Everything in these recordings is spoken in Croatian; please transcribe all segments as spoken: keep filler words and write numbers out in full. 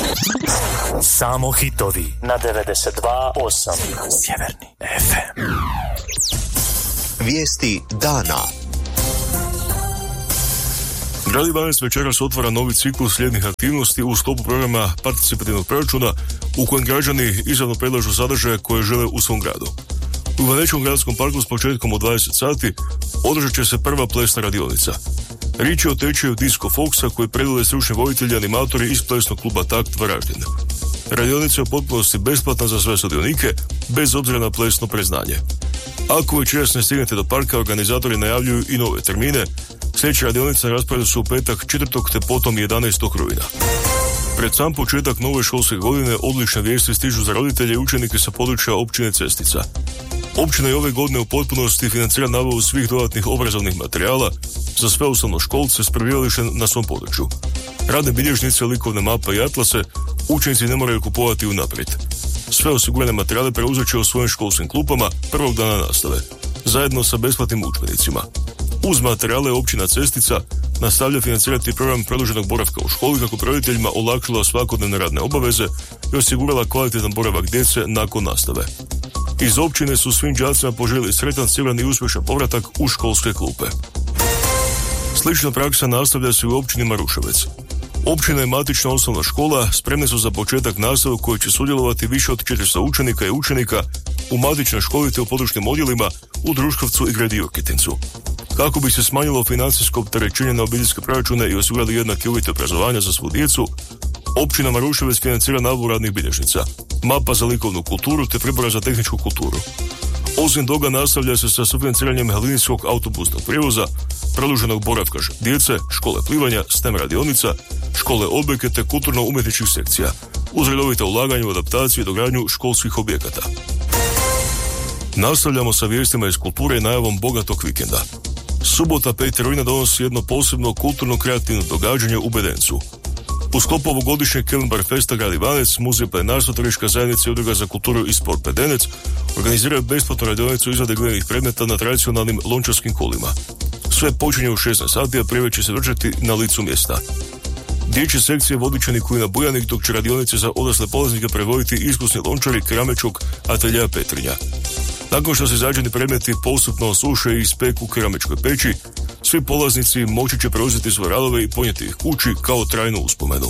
Samo hitovi na devedeset dva osam Sjeverni ef em. Vijesti dana. Grad Ivanec večeras otvara novi ciklus slijednih aktivnosti u sklopu programa participativnog proračuna u kojem građani izravno predlažu sadržaje koje žele u svom gradu. U Ivanečkom gradskom parku s početkom od dvadeset sati održat će se prva plesna radionica. Riječ je o tečaju Disco Foxa koji predvode stručni voditelji animatori iz plesnog kluba Takt Varaždin. Radionica je u potpunosti besplatna za sve sudionike, bez obzira na plesno predznanje. Ako večeras ne stignete do parka, organizatori najavljuju i nove termine. Sljedeća radionica na rasporedu su u petak četvrtog te potom jedanaestog rujna. Pred sam početak nove školske godine odlične vijesti stižu za roditelje i učenike sa područja općine Cestica. Općina je ove godine u potpunosti financira nabavu svih dodatnih obrazovnih materijala za sve osnovnoškolce s prebivalištem na svom području. Radne bilježnice, likovne mape i atlase učenici ne moraju kupovati unaprijed. Sve osigurane materijale preuzet će u svojim školskim klupama prvog dana nastave, zajedno sa besplatnim udžbenicima. Uz materijale općina Cestica nastavlja financirati program produženog boravka u školi kako bi roditeljima olakšala svakodnevne radne obaveze i osigurala kvalitetan boravak djece nakon nastave. Iz općine su svim đacima poželjeli sretan, siguran i uspješan povratak u školske klupe. Slična praksa nastavlja se u općini Maruševec. Općina i matična osnovna škola spremne su za početak nastave u kojoj će sudjelovati više od četiristo učenika i učenika u matičnoj školi te u područnim odjelima u Druškovcu i Gredi Joketincu. Kako bi se smanjilo financijsko opterećenje na obiteljske proračune i osigurali jednake uvjete obrazovanja za svu djecu, općina Maruševec financira nabavu radnih bilježnica, mapa za likovnu kulturu te pribora za tehničku kulturu. Osim toga nastavlja se sa sufinanciranjem linijskog autobusnog prijevoza, produženog boravka djece, škole plivanja, STEM radionica, škole odbojke te kulturno-umjetničkih sekcija, uz redovita ulaganja u adaptaciju i dogradnju školskih objekata. Nastavljamo sa vijestima iz kulture i najavom bogatog vikenda. Subota peti rujna donosi jedno posebno kulturno-kreativno događanje u Bedencu. U sklopu ovogodišnjeg Kelnbar Festa Grad Ivanec, Muzej Plenarstva, Turistička zajednica i Udruga za kulturu i sport Bedenec organiziraju besplatnu radionicu izrade gledanih predmeta na tradicionalnim lončarskim kolima. Sve počinje u šesnaest sati, a prije će se vršiti na licu mjesta. Dječje sekcije vodit će Nikolina Bujanik, dok će radionice za odrasle polaznike prevoditi iskusni lončari Keramečkog ateljeja Petrinja. Nakon što se izrađeni predmeti postupno osuše i ispeku u keramičkoj peći, svi polaznici moći će preuzeti svoje radove i ponijeti ih kući kao trajnu uspomenu.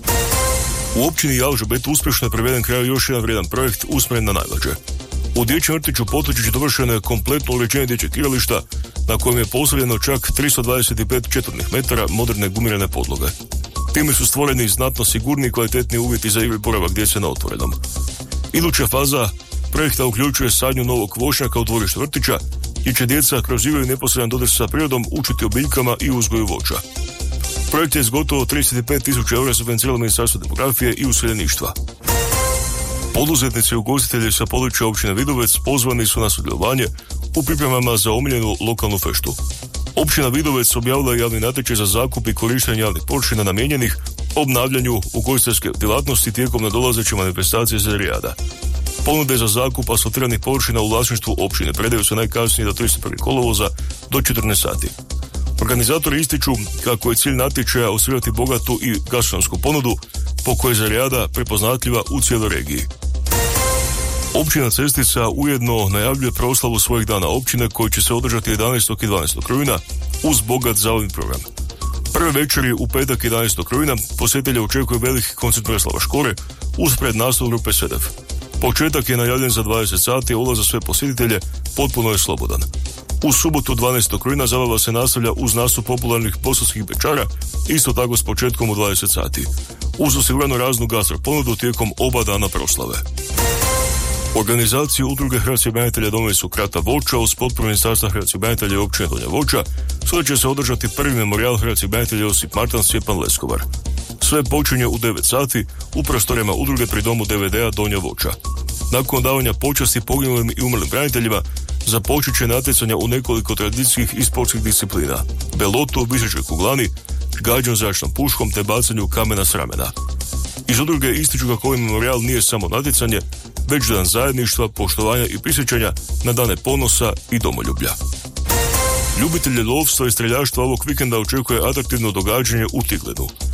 U općini Jalžabet uspješno je priveden kraju još jedan vrijedan projekt usmjeren na najmlađe. U dječjem vrtiću Potočić dovršeno je kompletno uređenje dječjeg igrališta na kojem je postavljeno čak tristo dvadeset pet četvornih metara moderne gumirane podloge. Time su stvoreni znatno sigurniji i kvalitetniji uvjeti za igru i boravak djece na otvorenom. Iduća faza projekta uključuje sadnju novog voćnjaka u dvorištu vrtića i će djeca kroz igru i neposredan dodir sa prirodom učiti o biljkama i uzgoju voća. Projekt je s gotovo trideset pet tisuća eura subvencioniralo Ministarstvo demografije i useljeništva. Poduzetnici i ugostitelji sa područja općine Vidovec pozvani su na sudjelovanje u pripremama za omiljenu lokalnu feštu. Općina Vidovec objavila je javni natječaj za zakup i korištenje javnih površina namijenjenih obnavljanju ugostiteljske djelatnosti tijekom nadolazeće manifestacije Zerijada. Ponude za zakup asfaltiranih površina u vlasništvu općine predaju se najkasnije do trideset prvog kolovoza do četrnaest sati. Organizatori ističu kako je cilj natječaja osigurati bogatu i gastronomsku ponudu po kojoj je Zerijada prepoznatljiva u cijeloj regiji. Općina Cestica ujedno najavljuje proslavu svojih dana općine koji će se održati jedanaestog i dvanaestog rujna uz bogat zabavni program. Prve večeri u petak jedanaestog rujna posjetitelja očekuje veliki koncert Miroslava Škore uz prednastavu grupe Sedev. Početak je najavljen za dvadeset sati, a ulaz za sve posjetitelje potpuno je slobodan. U subotu dvanaestog rujna zabava se nastavlja uz nastup popularnih bosanskih bečara, isto tako s početkom u dvadeset sati. Uz osiguranu raznu gastro ponudu tijekom oba dana proslave. Organizaciju Udruge hrvatskih branitelja Domovinskog rata Voća uz potporu Ministarstva hrvatskih branitelja i općine Donja Voća sutra će se održati prvi memorijal hrvatskih branitelja Josip Martan Stjepan Leskovar. Sve počinje u devet sati u prostorijama udruge pri domu D V D-a Donja Voća. Nakon davanja počasti poginulim i umrlim braniteljima započet će natjecanja u nekoliko tradicijskih i sportskih disciplina: belotu, visećoj kuglani, gađanju zračnom puškom te bacanju kamena s ramena. Iz udruge ističu kako ovaj memorijal nije samo natjecanje, već dan zajedništva, poštovanja i prisjećanja na dane ponosa i domoljublja. Ljubitelje lovstva i streljaštva ovog vikenda očekuje atraktivno događanje u Tigledu.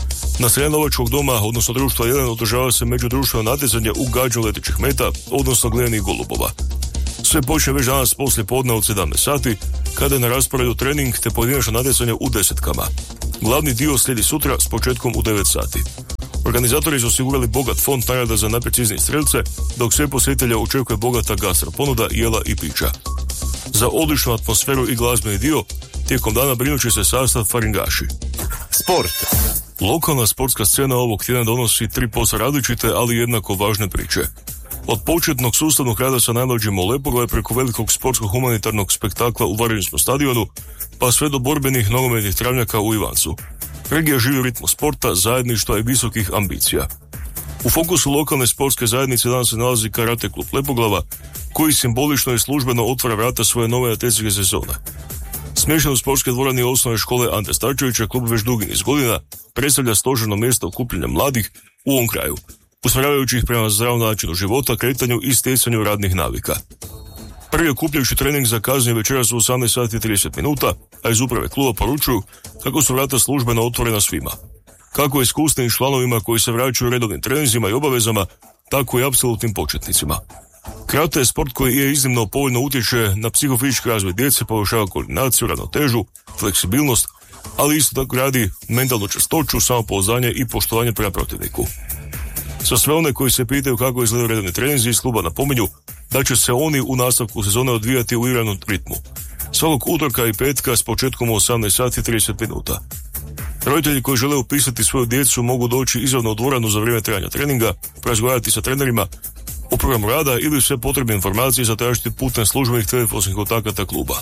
Na strani lovačkog doma, odnosno društva jedan, održava se međudruštveno natjecanje u gađanju letećih meta, odnosno gledanih golubova. Sve počne već danas poslije podne od sedamnaest sati, kada je na rasporedu trening te pojedinačno natjecanje u desetkama. Glavni dio slijedi sutra s početkom u devet sati. Organizatori su osigurali bogat fond nagrada za najpreciznije strelce, dok sve posjetitelja očekuje bogata gastro ponuda, jela i pića. Za odličnu atmosferu i glazbeni dio tijekom dana brinuće se sastav faringaši. Sport. Lokalna sportska scena ovog tjedna donosi tri posve različite, ali jednako važne priče. Od početnog sustavnog rada sa najmlađim u Lepoglave preko velikog sportskog humanitarnog spektakla u Varaždinskom stadionu, pa sve do borbenih nogometnih travnjaka u Ivancu. Regija živi u ritmu sporta, zajedništva i visokih ambicija. U fokusu lokalne sportske zajednice danas se nalazi Karate klub Lepoglava, koji simbolično i službeno otvara vrata svoje nove atletske sezone. Smješten u sportske dvorani osnovne škole Ante Starčevića, klub već dugi niz godina predstavlja stožerno mjesto okupljanja mladih u ovom kraju, usmjeravajući ih prema zdravom načinu života, kretanju i stjecanju radnih navika. Prvi okupljajući trening zakazuje večeras u osamnaest sati i trideset minuta, a iz uprave kluba poručuju kako su vrata službeno otvorena svima. Kako iskusnim članovima koji se vraćaju redovnim treninzima i obavezama, tako i apsolutnim početnicima. Karate je sport koji je iznimno povoljno utječe na psihofizički razvoj djece, poboljšava koordinaciju, ravnotežu, fleksibilnost, ali isto tako radi mentalnu čvrstoću, samopouzdanje i poštovanje prema protivniku. Za sve one koji se pitaju kako izgledaju redovni treninzi, iz kluba napominju da će se oni u nastavku sezone odvijati u igranom ritmu. Svakog utorka i petka s početkom u osamnaest sati i trideset minuta. Roditelji koji žele upisati svoju djecu mogu doći izravno u dvoranu za vrijeme trajanja treninga, razgovarati sa trenerima o programu rada ili sve potrebne informacije zatražiti putem službenih telefonskih kontakata kluba.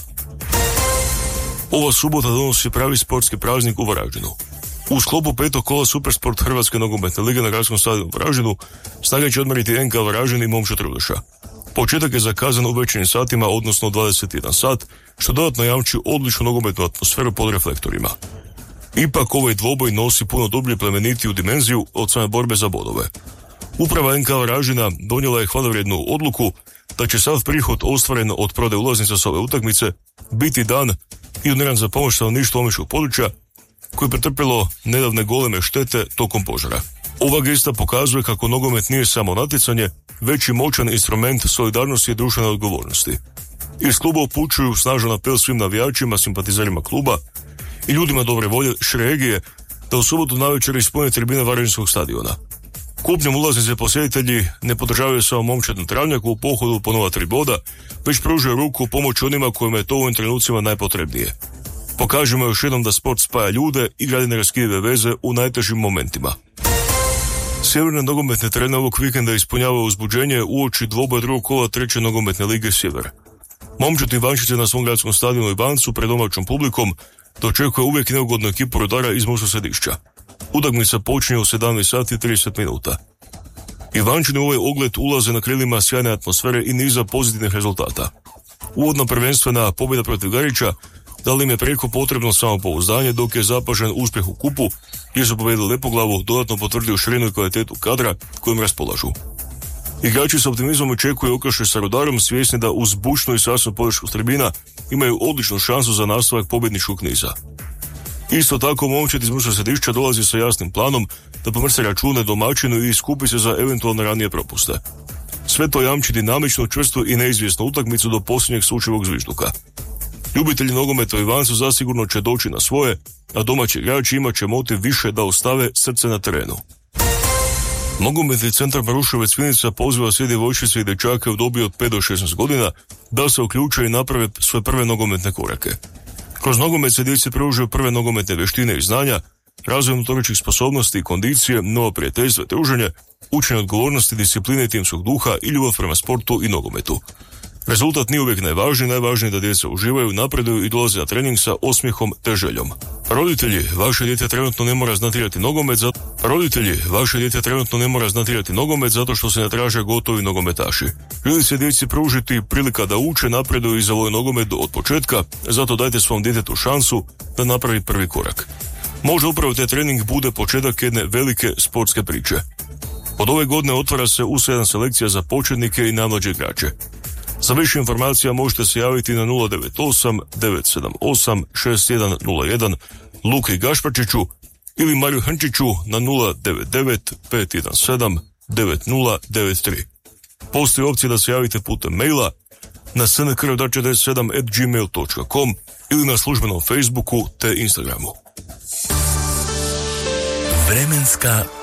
Ova subota donosi pravi sportski praznik u Varaždinu. U sklopu petog kola Supersport Hrvatske nogometne lige na gradskom stadionu u Varaždinu snage će odmjeriti N K Varaždin i Momčad Ruleša. Početak je zakazan u večernjim satima, odnosno dvadeset jedan sat, što dodatno jamči odličnu nogometnu atmosferu pod reflektorima. Ipak ovaj dvoboj nosi puno dublje plemenitiju dimenziju od same borbe za bodove. Uprava N K Varaždina donijela je hvalevrijednu odluku da će sav prihod ostvaren od prodaje ulaznica s ove utakmice biti dan i doniran za pomoć stanovništvu omiškog područja koje je pretrpjelo nedavne goleme štete tokom požara. Ova gesta pokazuje kako nogomet nije samo natjecanje, već i moćan instrument solidarnosti i društvene odgovornosti. Iz kluba upućuju snažan apel svim navijačima, simpatizerima kluba i ljudima dobre volje regije da u subotu navečer ispune tribine Varaždinskog stadiona. Kupnjom ulaznice posjetitelji ne podržavaju samo Momčad na travnjaku u pohodu po nova tri boda, već pružaju ruku pomoć onima kojima je to u ovim trenucima najpotrebnije. Pokažemo još jednom da sport spaja ljude i gradi neraskidive veze u najtežim momentima. Sjeverne nogometne terene ovog vikenda ispunjavaju uzbuđenje uoči dvoboja drugog kola treće nogometne lige Sjever. Momčad Ivančice na svom gradskom stadionu Ivancu pred domaćom publikom dočekuje uvijek neugodnu ekipu Rudara iz Murskog Središća. Utakmica počinje u sedamnaest sati i trideset minuta. Ivančani u ovaj ogled ulaze na krilima sjajne atmosfere i niza pozitivnih rezultata. Uvodna prvenstvena pobjeda protiv Garića dala im je preko potrebno samopouzdanje, dok je zapažen uspjeh u kupu gdje su pobjedili Lepoglavu, dodatno potvrdio širinu i kvalitetu kadra kojim raspolažu. Igrači s optimizmom očekuju okršaj sa Rudarom, svjesni da uz bučnu i sasvim podršku s tribina imaju odličnu šansu za nastavak pobjedničkog niza. Isto tako Momčad iz Murskog Središća dolazi sa jasnim planom da pomrse račune domaćinu i skupi se za eventualne ranije propuste. Sve to jamči dinamičnu, čvrstu i neizvjesnu utakmicu do posljednjeg sučevog zvižduka. Ljubitelji nogometa u Ivancu zasigurno će doći na svoje, a domaći igrači imat će motiv više da ostave srce na terenu. Nogometni centar Maruševec Vinica poziva sve djevojčice i dečake u dobi od pet do šesnaest godina da se uključe i naprave svoje prve nogometne korake. Kroz nogomet se djeci pružaju prve nogometne vještine i znanja, razvoj motoričkih sposobnosti i kondicije, novo prijateljstvo i druženje, učenje odgovornosti, discipline i timskog duha i ljubav prema sportu i nogometu. Rezultat nije uvijek najvažniji, najvažniji je da djeca uživaju, napreduju i dolaze na trening sa osmijehom te željom. Roditelji, vaše dijete trenutno ne mora znatirati nogomet, za... Roditelji, vaše dijete trenutno ne mora znatirati nogomet zato što se ne traže gotovi nogometaši. Želi se djeci pružiti prilika da uče, napreduju i zavole nogomet od početka, zato dajte svom djetetu šansu da napravi prvi korak. Možda upravo taj trening bude početak jedne velike sportske priče. Od ove godine otvara se U sedam selekcija za početnike i najmlađe igrače. Za više informacija možete se javiti na nula devet osam devet sedam osam šest jedan nula jedan Luki Gašparčiću ili Mariju Hrnčiću na nula devet devet pet jedan sedam devet nula devet tri. Postoji opcija da se javite putem maila na s n k r četrdeset sedam at gmail dot com ili na službenom Facebooku te Instagramu. Vremenska